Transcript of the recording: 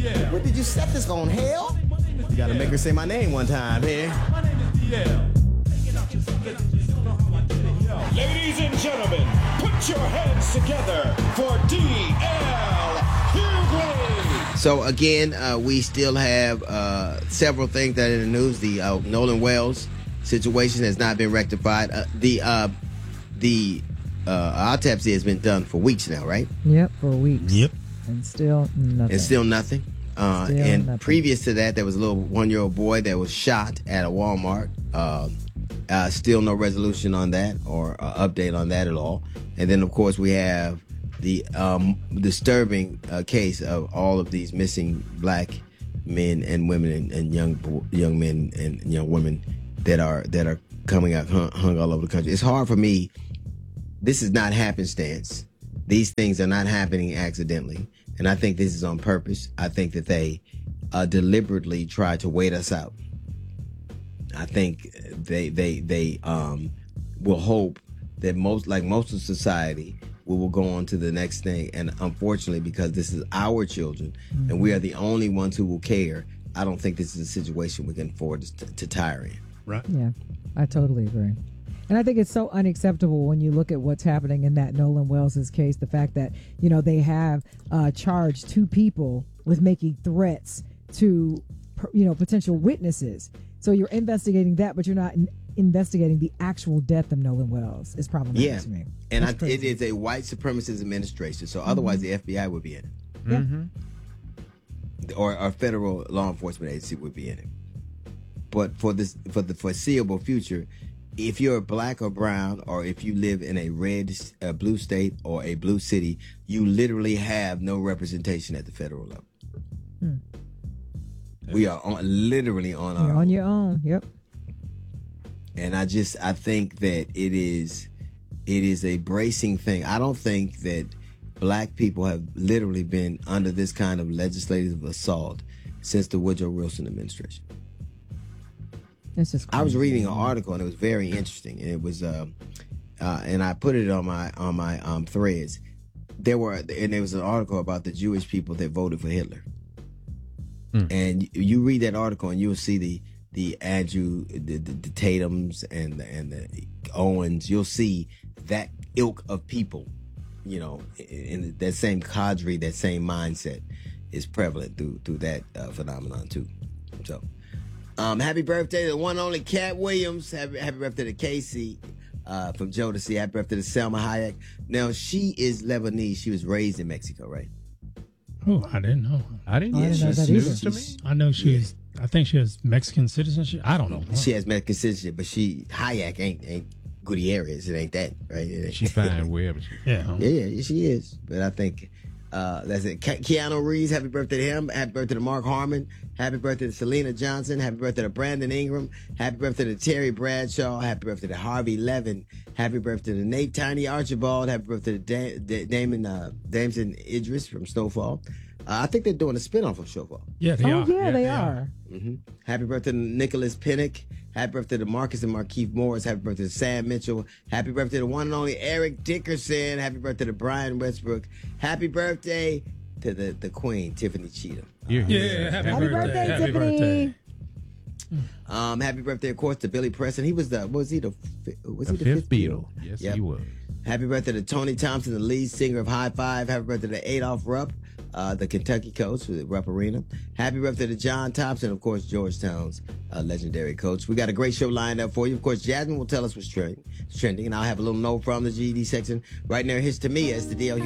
What did you set this on, hell? You gotta make her say my name one time, here. Ladies and gentlemen, put your hands together for D.L. Hughley. So again, we still have several things that are in the news. The Nolan Wells situation has not been rectified. The autopsy has been done for weeks now, right? Yep, for weeks. Yep. And still nothing. And still nothing. Nothing. Previous to that, there was a little 1-year-old boy that was shot at a Walmart. Still no resolution on that or update on that at all. And then, of course, we have the disturbing case of all of these missing black men and women and young men and young women that are coming out hung all over the country. It's hard for me. This is not happenstance. These things are not happening accidentally. And I think this is on purpose. I think that they deliberately try to wait us out. I think they will hope that most of society will go on to the next thing. And unfortunately, because this is our children and we are the only ones who will care, I don't think this is a situation we can afford to tire in. Right. Yeah, I totally agree. And I think it's so unacceptable when you look at what's happening in that Nolan Wells' case, the fact that, they have charged 2 people with making threats to, potential witnesses. So you're investigating that, but you're not investigating the actual death of Nolan Wells. It's problematic to me. And it is a white supremacist administration, so otherwise the FBI would be in it. Yeah. Mm-hmm. Or federal law enforcement agency would be in it. But for the foreseeable future, if you're black or brown, or if you live in a blue state or a blue city, you literally have no representation at the federal level. We are literally on our You're on your own. Yep. And I think that it is a bracing thing. I don't think that black people have literally been under this kind of legislative assault since the Woodrow Wilson administration. It's just crazy. I was reading an article and it was very interesting, and it was and I put it on my threads. There was an article about the Jewish people that voted for Hitler. And you read that article and you'll see the Andrew, the Tatums and the Owens. You'll see that ilk of people, in that same cadre, that same mindset is prevalent through that phenomenon too. So, happy birthday to the one and only Cat Williams. Happy birthday to Casey from Jodeci. Happy birthday to Selma Hayek. Now, she is Lebanese. She was raised in Mexico, right? Oh, I didn't know. I didn't know that news either. to me. I know she was. I think she has Mexican citizenship. I don't know. She has Mexican citizenship, but Hayek ain't Gutierrez. It ain't that, right? She's fine wherever she. Yeah. Yeah, she is. But I think that's it. Keanu Reeves, happy birthday to him. Happy birthday to Mark Harmon. Happy birthday to Selena Johnson. Happy birthday to Brandon Ingram. Happy birthday to Terry Bradshaw. Happy birthday to Harvey Levin. Happy birthday to Nate Tiny Archibald. Happy birthday to Damson Idris from Snowfall. I think they're doing a spinoff of Snowfall. Yeah, they are. Yeah, they are. Mm-hmm. Happy birthday to Nicholas Pinnock. Happy birthday to Marcus and Markeith Morris. Happy birthday to Sam Mitchell. Happy birthday to one and only Eric Dickerson. Happy birthday to Brian Westbrook. Happy birthday to the Queen, Tiffany Cheatham. Yeah, happy birthday. Happy birthday. Happy birthday, of course, to Billy Preston. He was the fifth Beatle. Yes, yep. he was. Happy birthday to Tony Thompson, the lead singer of High Five. Happy birthday to Adolph Rupp, the Kentucky coach for the Rupp Arena. Happy birthday to John Thompson, of course, Georgetown's legendary coach. We got a great show lined up for you. Of course, Jasmine will tell us what's trending, and I'll have a little note from the GED section right near his to me as the DL